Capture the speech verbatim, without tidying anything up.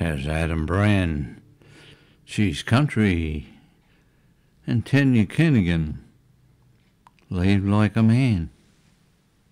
has Adam Brand. She's country, and Tanya Kinnigan laid like a man.